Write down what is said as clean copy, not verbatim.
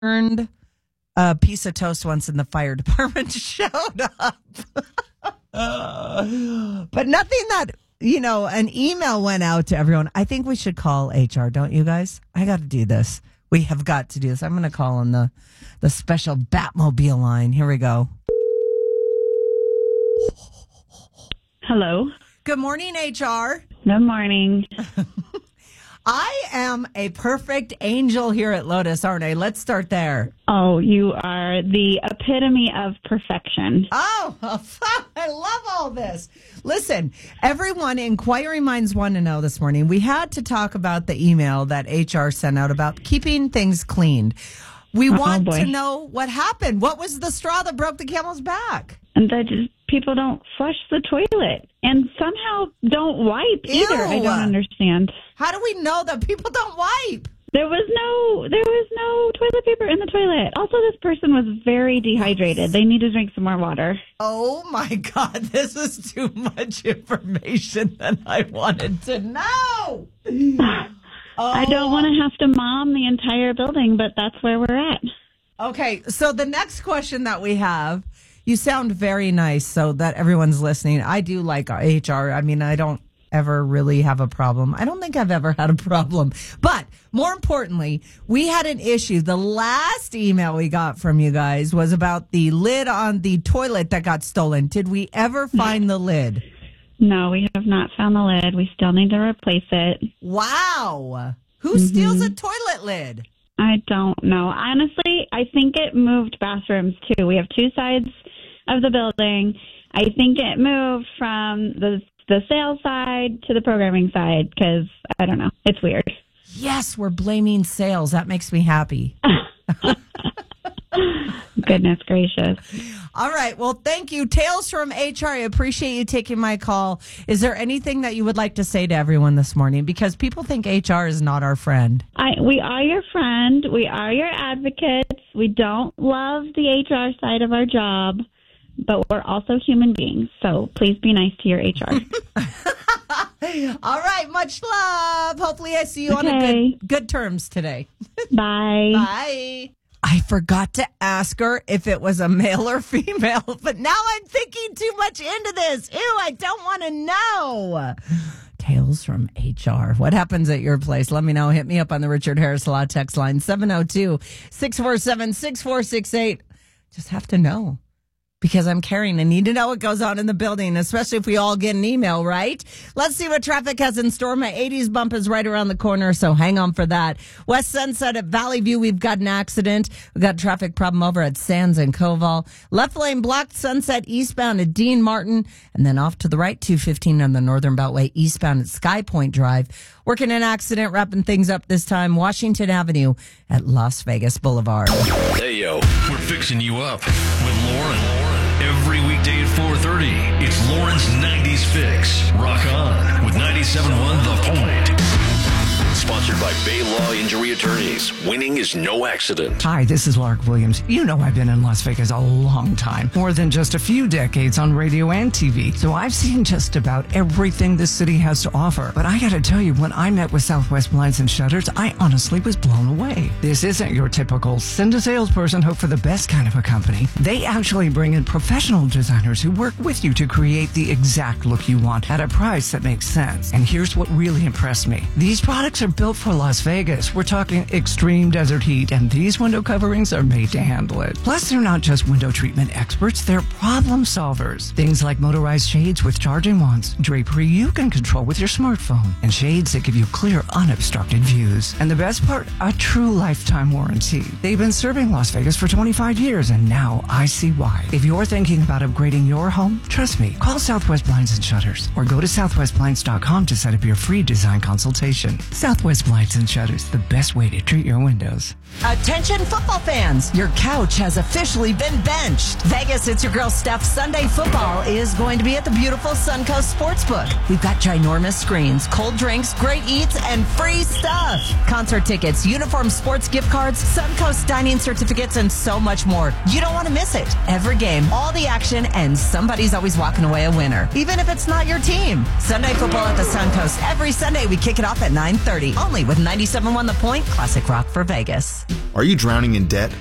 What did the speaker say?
burned a piece of toast once and the fire department showed up. But nothing that, an email went out to everyone. I think we should call HR, don't you guys? I got to do this. We have got to do this. I'm going to call on the special Batmobile line. Here we go. Hello. Good morning, HR. Good morning. I am a perfect angel here at Lotus, aren't I? Let's start there. Oh, you are the epitome of perfection. Oh, I love all this. Listen, everyone, inquiring minds want to know this morning. We had to talk about the email that HR sent out about keeping things cleaned. We want to know what happened. What was the straw that broke the camel's back? And that just people don't flush the toilet and somehow don't wipe either. Ew. I don't understand. How do we know that people don't wipe? There was no toilet paper in the toilet. Also, this person was very dehydrated. They need to drink some more water. Oh my God, this is too much information than I wanted to know. I don't want to have to mom the entire building, but that's where we're at. Okay, so the next question that we have, you sound very nice so that everyone's listening. I do like HR. I mean, I don't ever really have a problem. I don't think I've ever had a problem. But more importantly, we had an issue. The last email we got from you guys was about the lid on the toilet that got stolen. Did we ever find the lid? No, we have not found the lid. We still need to replace it. Wow. Who steals a toilet lid? I don't know. Honestly, I think it moved bathrooms too. We have two sides of the building. I think it moved from the sales side to the programming side because, I don't know, it's weird. Yes, we're blaming sales. That makes me happy. Goodness gracious. All right. Well, thank you. Tales from HR. I appreciate you taking my call. Is there anything that you would like to say to everyone this morning? Because people think HR is not our friend. We are your friend. We are your advocates. We don't love the HR side of our job, but we're also human beings. So please be nice to your HR. All right. Much love. Hopefully I see you on good terms today. Bye. Bye. I forgot to ask her if it was a male or female, but now I'm thinking too much into this. Ew, I don't want to know. Tales from HR. What happens at your place? Let me know. Hit me up on the Richard Harris Law text line, 702-647-6468. Just have to know. Because I'm caring and need to know what goes on in the building, especially if we all get an email, right? Let's see what traffic has in store. My 80s bump is right around the corner, so hang on for that. West Sunset at Valley View, we've got an accident. We've got a traffic problem over at Sands and Koval. Left lane blocked, Sunset eastbound at Dean Martin. And then off to the right, 215 on the Northern Beltway eastbound at Sky Point Drive. Working an accident, wrapping things up this time, Washington Avenue at Las Vegas Boulevard. Hey, yo, we're fixing you up with Lauren. Every weekday at 4:30, it's Lauren's 90s Fix. Rock on with 97.1 The Point. Sponsored by Bay Law Injury Attorneys. Winning is no accident. Hi, this is Lark Williams. You know I've been in Las Vegas a long time, more than just a few decades on radio and TV. So I've seen just about everything this city has to offer. But I gotta tell you, when I met with Southwest Blinds and Shutters, I honestly was blown away. This isn't your typical send a salesperson, hope for the best kind of a company. They actually bring in professional designers who work with you to create the exact look you want at a price that makes sense. And here's what really impressed me. These products are built for Las Vegas. We're talking extreme desert heat, and these window coverings are made to handle it. Plus, they're not just window treatment experts, they're problem solvers. Things like motorized shades with charging wands, drapery you can control with your smartphone, and shades that give you clear, unobstructed views. And the best part, a true lifetime warranty. They've been serving Las Vegas for 25 years, and now I see why. If you're thinking about upgrading your home, trust me, call Southwest Blinds and Shutters, or go to southwestblinds.com to set up your free design consultation. Southwest Blinds and Shutters, the best way to treat your windows. Attention football fans, your couch has officially been benched. Vegas, it's your girl Steph. Sunday football is going to be at the beautiful Suncoast Sportsbook. We've got ginormous screens, cold drinks, great eats, and free stuff. Concert tickets, uniform sports gift cards, Suncoast dining certificates, and so much more. You don't want to miss it. Every game, all the action, and somebody's always walking away a winner, even if it's not your team. Sunday football at the Suncoast. Every Sunday, we kick it off at 9:30. only with 97.1 The Point, classic rock for Vegas. Are you drowning in debt?